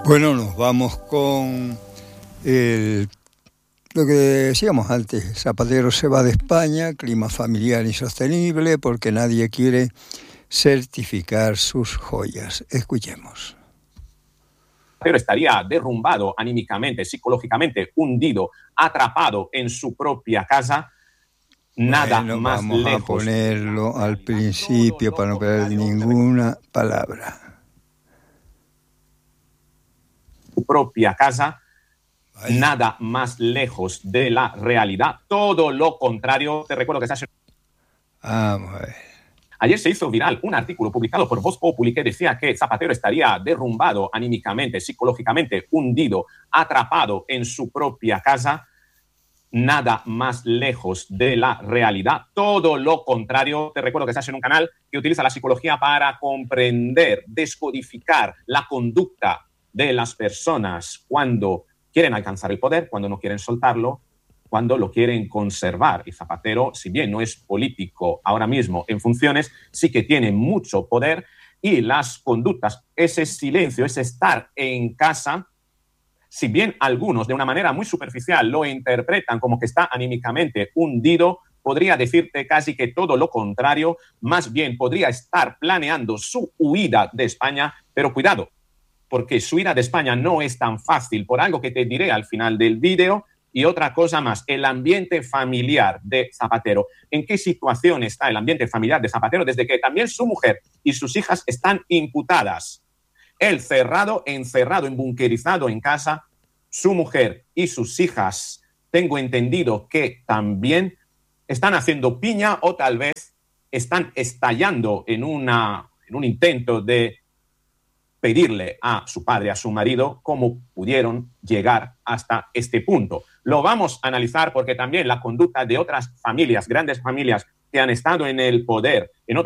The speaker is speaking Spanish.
Bueno, nos vamos con lo que decíamos antes. Zapatero se va de España, clima familiar insostenible, porque nadie quiere certificar sus joyas. Escuchemos. Pero estaría derrumbado anímicamente, psicológicamente, hundido, atrapado en su propia casa. Nada más vamos lejos. A ponerlo al principio para no perder ninguna palabra. Su propia casa, nada más lejos de la realidad. Todo lo contrario. Te recuerdo que se hace... Vamos a ver. Ayer se hizo viral un artículo publicado por Voz Populi que decía que Zapatero estaría derrumbado anímicamente, psicológicamente, hundido, atrapado en su propia casa. Nada más lejos de la realidad. Todo lo contrario. Te recuerdo que estás en un canal que utiliza la psicología para comprender, descodificar la conducta de las personas cuando quieren alcanzar el poder, cuando no quieren soltarlo, cuando lo quieren conservar. Y Zapatero, si bien no es político ahora mismo en funciones, sí que tiene mucho poder, y las conductas, ese silencio, ese estar en casa, si bien algunos de una manera muy superficial lo interpretan como que está anímicamente hundido, podría decirte casi que todo lo contrario. Más bien podría estar planeando su huida de España, pero cuidado, porque su huida de España no es tan fácil, por algo que te diré al final del vídeo. Y otra cosa más, el ambiente familiar de Zapatero. ¿En qué situación está el ambiente familiar de Zapatero desde que también su mujer y sus hijas están imputadas? Él encerrado, embunkerizado en casa. Su mujer y sus hijas, tengo entendido que también están haciendo piña, o tal vez están estallando en un intento de pedirle a su padre, a su marido, cómo pudieron llegar hasta este punto. Lo vamos a analizar porque también la conducta de otras familias, grandes familias que han estado en el poder, en otras